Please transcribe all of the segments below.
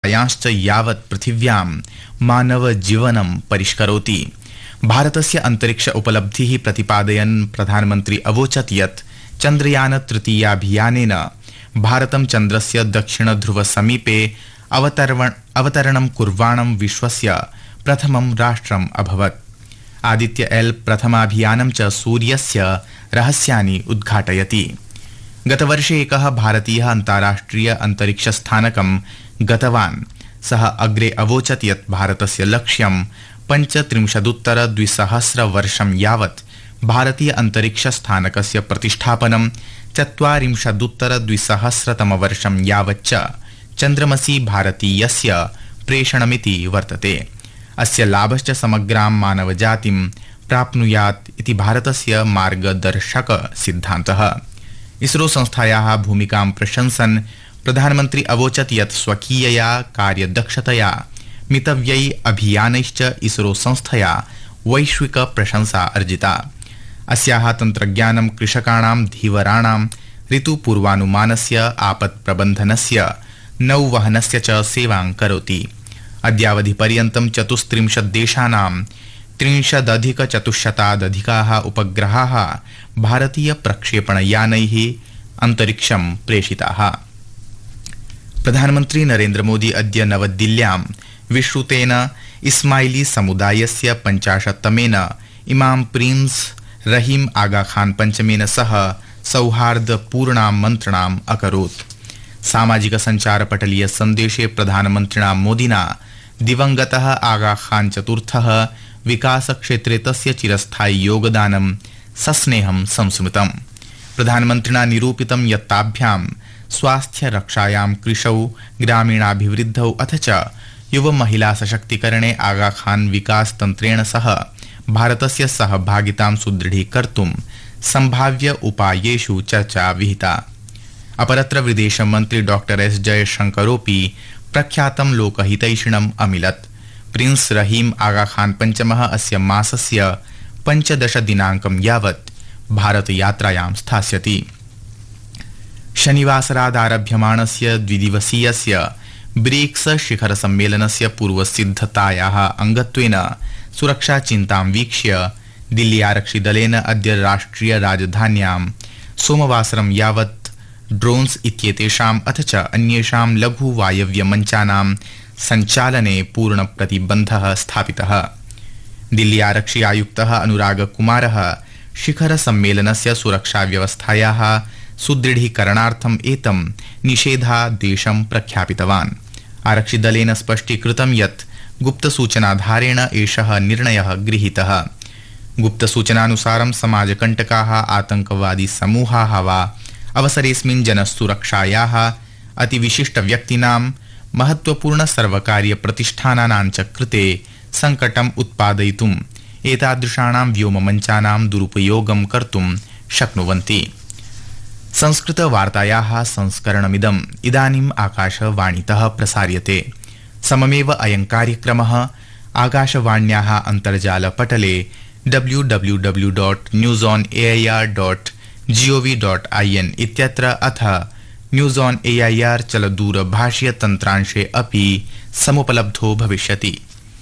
घण्टायांश्च यावत् पृथिव्यां मानवजीवनं परिष्करोति। भारतस्य अन्तरिक्ष उपलब्धिः प्रतिपादयन् प्रधानमन्त्री अवोचत् यत् चन्द्रयान तृतीयाभियानेन भारतं चन्द्रस्य दक्षिणध्रुवसमीपे अवतरणं कुर्वाणं विश्वस्य प्रथमं राष्ट्रम् अभवत्। आदित्य एल प्रथमाभियानं च सूर्यस्य रहस्यानि उद्घाटयति। गतवर्षे एकः भारतीयः अन्ताराष्ट्रिय अन्तरिक्षस्थानकं गतवान्। सः अग्रे अवोचत् यत् भारतस्य लक्ष्यं 35-2000 वर्षं यावत् भारतीय अन्तरिक्षस्थानकस्य प्रतिष्ठापनं 40-2000 वर्षं यावच्च चन्द्रमसि भारतीयस्य प्रेषणमिति वर्तते। अस्य लाभश्च समग्रां मानवजातिं प्राप्नुयात् इति भारतस्य मार्गदर्शक सिद्धान्तः। इसरो संस्थायाः भूमिकां प्रशंसन् प्रधानमन्त्री अवोचत् यत् स्वकीयया कार्यदक्षतया मितव्यै अभियानैश्च इसरो संस्थया वैश्विक प्रशंसा अर्जिता। अस्याः तन्त्रज्ञानं कृषकाणां धीवराणां ऋतुपूर्वानुमानस्य आपत्प्रबन्धनस्य नौवहनस्य च सेवां करोति। अद्यावधिपर्यन्तं 34 देशानां 30,400 उपग्रहाः भारतीय प्रक्षेपणयानैः अन्तरिक्षं प्रेषिताः। प्रधानमन्त्री नरेन्द्र मोदी अद्य नवदिल्ल्यां विश्रुतेन इस्माइली समुदायस्य 50तमेन इमाम प्रिंस रहीम आगा खान पंचमेन सह सौहार्दपूर्णां मन्त्रणाम् अकरोत्। सामाजिक संचारपटलीय सन्देशे प्रधानमन्त्रिणा मोदिना दिवंगतः आगा खान चतुर्थः विकासक्षेत्रे तस्य चिरस्थायि योगदानं सस्नेहं संस्मृतम्। प्रधानमन्त्रिणा निरूपितं यत् ताभ्यां स्वास्थ्यरक्षायां, कृषौ, ग्रामीणाभिवृद्धौ अथ च युवमहिला सशक्तिकरणे आगा खान विकासतन्त्रेण सह भारतस्य सहभागितां सुदृढीकर्तुं सम्भाव्य उपायेषु चर्चा विहिता। अपरत्र विदेशमन्त्री डॉक्टर एस जयशंकरोऽपि प्रख्यातं लोकहितैषिणम् अमिलत्। प्रिंस रहीम आगा खान पंचमः अस्य मासस्य 15 दिनाङ्कं यावत् भारतयात्रायां स्थास्यति। शनिवासरादारभ्यमाणस्य द्विदिवसीयस्य ब्रिक्स शिखर सम्मेलनस्य पूर्वसिद्धतायाः अंगत्वेन सुरक्षाचिन्तां वीक्ष्य दिल्ली आरक्षिदलेन अद्य राष्ट्रिय राजधान्यां सोमवासरं यावत् ड्रोन्स इत्येतेषाम् अथ च अन्येषां लघु वायव्यमञ्चानां सञ्चालने पूर्णप्रतिबन्धः स्थापितः। दिल्ली आरक्षि आयुक्तः अनुराग कुमारः शिखर सम्मेलनस्य सुरक्षाव्यवस्थायाः सुदृढीकरणार्थम् एतं निषेधादेशं प्रख्यापितवान्। आरक्षिदलेन स्पष्टीकृतं यत् गुप्तसूचनाधारेण एषः निर्णयः गृहीतः। गुप्तसूचनानुसारं समाजकण्टकाः, आतंकवादी समूहाः वा अवसरेऽस्मिन् जनसुरक्षायाः अतिविशिष्टव्यक्तीनां, महत्वपूर्ण सर्वकारीयप्रतिष्ठानानां च कृते संकटम् उत्पादयितुम् एतादृशानां व्योममञ्चानां दुरुपयोगं कर्तुं शक्नुवन्ति। संस्कृतवार्तायाः संस्करणमिदम् इदानीम् आकाशवाणीतः प्रसार्यते। सममेव अयं कार्यक्रमः आकाशवाण्याः अन्तर्जालपटले www.newsonair.gov.in इत्यत्र अथ न्यूज़ ऑन एआईआर चलदूरभाषीय तन्त्रांशे अपि समुपलब्धो भविष्यति।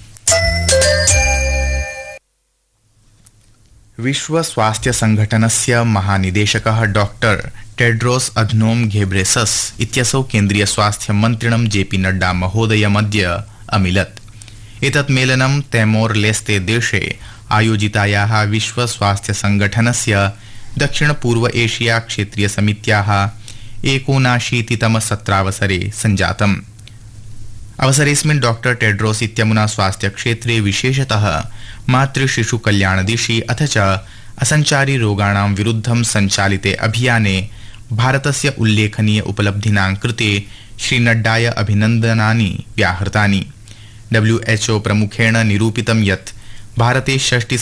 विश्व स्वास्थ्य संघटनस्य महानिदेशकः डॉक्टर टेड्रोस अधनोम घेब्रेसस इत्यसौ केन्द्रीय स्वास्थ्य मन्त्रिणं जेपी नड्डा महोदयमद्य अमिलत्। एतत् मेलनं तैमोर लेस्ते देशे आयोजितायाः विश्व स्वास्थ्य संघटनस्य दक्षिण पूर्व एशिया क्षेत्रीय समित्याः 79तम सत्रावसरे सञ्जातम्। अवसरेऽस्मिन् डॉक्टर टेड्रोस इत्यमुना स्वास्थ्य क्षेत्रे विशेषतः मातृशिशु कल्याणदिशि अथ च असञ्चारी रोगाणां विरुद्धं सञ्चालिते अभियाने भारतस्य उल्लेखनीय उपलब्धीनां कृते श्रीनड्डाय अभिनन्दनानि व्याहृतानि। WHO प्रमुखेण निरूपितं यत् भारते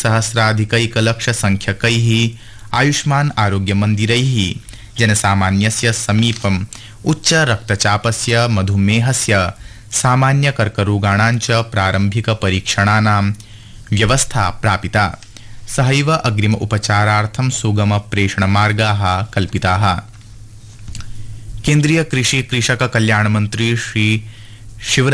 60,000,000 आयुष्मान आरोग्यमन्दिरैः जनसामान्यस्य समीपम् उच्च रक्तचापस्य, मधुमेहस्य, सामान्य कर्करोगाणां च प्रारम्भिक परीक्षणानां व्यवस्था प्रापिता। सहैव अग्रिम उपचारार्थं सुगम प्रेषणमार्गाः कल्पिताः। केन्द्रीय कृषि कृषक कल्याण मंत्री श्री शिवराज